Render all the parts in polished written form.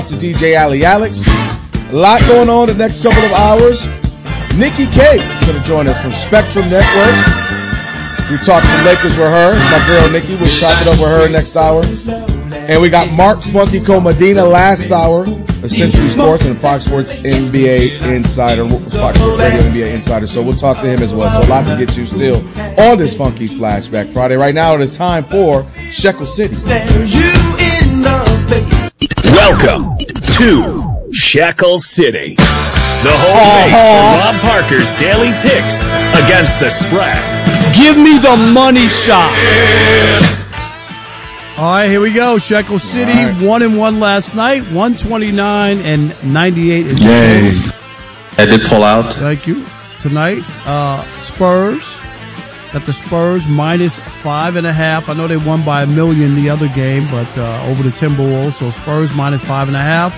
To DJ Ali Alex. A lot going on the next couple of hours. Nikki K is going to join us from Spectrum Networks. We talked some Lakers with her. It's my girl Nikki. We'll chop it up with her next hour. And we got Mark Funky Medina last hour of Century Sports and Fox Sports NBA Insider, Fox Sports Radio NBA Insider. So we'll talk to him as well. So a lot to get to still on this Funky Flashback Friday. Right now it is time for Shekel City. Welcome to Shekel City, the home base for Rob Parker's daily picks against the spread. Give me the money shot. All right, here we go. Shekel City, 1-1 last night, 129-98 is Yay. I did pull out. Thank you. Tonight, Spurs. Got the Spurs minus 5.5. I know they won by 1 million the other game, but over the Timberwolves. So Spurs minus 5.5.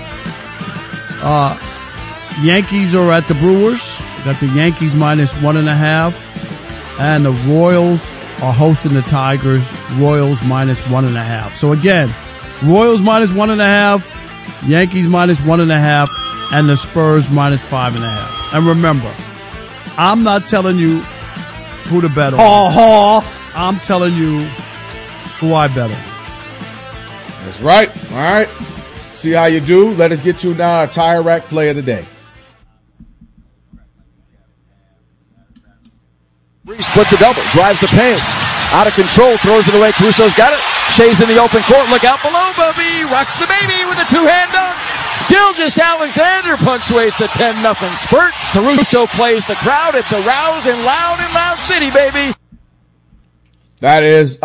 Yankees are at the Brewers. Got the Yankees minus 1.5. And the Royals are hosting the Tigers. Royals minus 1.5. So again, Royals minus 1.5, Yankees minus 1.5, and the Spurs minus 5.5. And remember, I'm not telling you who to bet on. I'm telling you who I bet on. That's right. All right. See how you do. Let us get to now our Tire Rack play of the day. Reese puts a double, drives the paint. Out of control, throws it away. Caruso's got it. Shea's in the open court. Look out below, Bobby. Rocks the baby with a two-hand dunk. Gilgeous Alexander punctuates a 10-0 spurt. Caruso plays the crowd. It's aroused and loud in Loud City, baby. That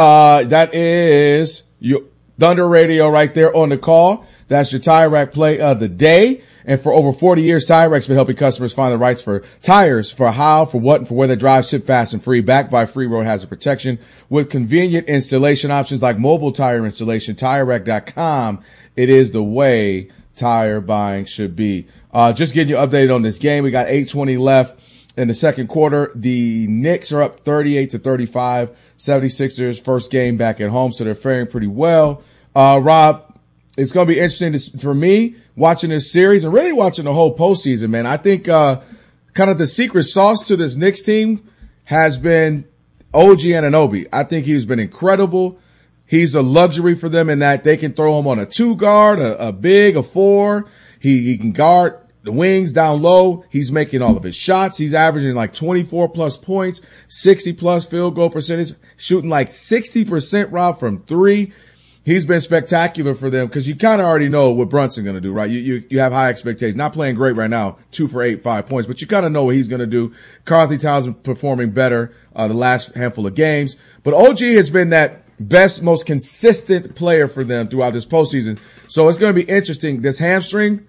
is your Thunder Radio right there on the call. That's your Tire Rack play of the day. And for over 40 years, Tire Rack's been helping customers find the rights for tires, for how, for what, and for where they drive, ship fast and free, backed by free road hazard protection with convenient installation options like mobile tire installation. TireRack.com. It is the way tire buying should be. Just getting you updated on this game. We got 8:20 left in the second quarter. The Knicks are up 38-35. 76ers first game back at home, so they're faring pretty well. Rob, it's going to be interesting for me watching this series and really watching the whole postseason, man. I think kind of the secret sauce to this Knicks team has been OG Anunoby. I think he's been incredible. He's a luxury for them in that they can throw him on a 2-guard, a big, a 4. He can guard the wings down low. He's making all of his shots. He's averaging like 24-plus points, 60-plus field goal percentage, shooting like 60%, Rob, from 3. He's been spectacular for them because you kind of already know what Brunson's going to do, right? You have high expectations. Not playing great right now, 2 for 8, 5 points, but you kind of know what he's going to do. Karl-Anthony Towns performing better the last handful of games. But OG has been that best, most consistent player for them throughout this postseason. So it's going to be interesting. This hamstring,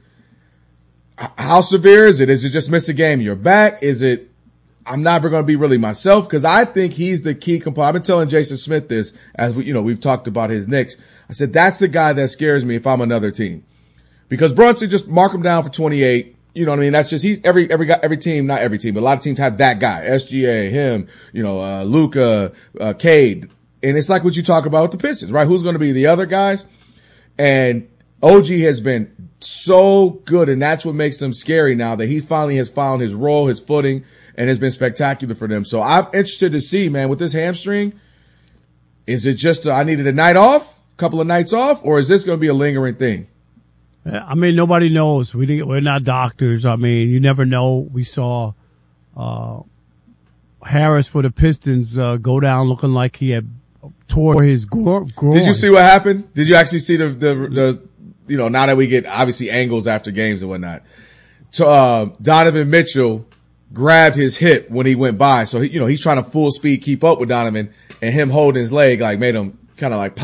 how severe is it? Is it just miss a game? You're back? Is it I'm never going to be really myself? Because I think he's the key component. I've been telling Jason Smith this as we've talked about his Knicks. I said, that's the guy that scares me if I'm another team. Because Brunson, just mark him down for 28. You know what I mean? That's just, he's every team, not every team, but a lot of teams have that guy. SGA, him, Luka, Cade. And it's like what you talk about with the Pistons, right? Who's going to be the other guys? And OG has been so good, and that's what makes them scary now, that he finally has found his role, his footing, and has been spectacular for them. So I'm interested to see, man, with this hamstring, is it just I needed a night off, a couple of nights off, or is this going to be a lingering thing? I mean, nobody knows. We're not doctors. I mean, you never know. We saw Harris for the Pistons go down looking like he had tore his groin. Did you see what happened? Did you actually see the now that we get obviously angles after games and whatnot? So Donovan Mitchell grabbed his hip when he went by. So he's trying to full speed keep up with Donovan, and him holding his leg like made him kind of like